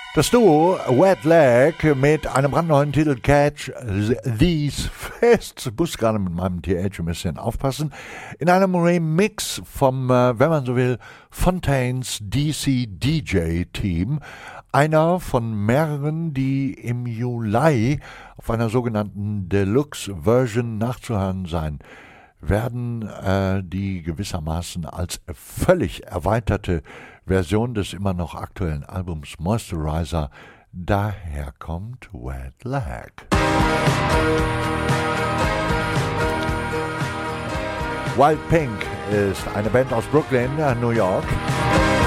Das Duo Wet Leg mit einem brandneuen Titel Catch These Fists. Ich muss gerade mit meinem TH ein bisschen aufpassen. In einem Remix vom, wenn man so will, Fontaines DC DJ Team. Einer von mehreren, die im Juli auf einer sogenannten Deluxe Version nachzuhören sein werden, die gewissermaßen als völlig erweiterte Version des immer noch aktuellen Albums Moisturizer daherkommt. Wet Leg. Wild Pink ist eine Band aus Brooklyn, New York.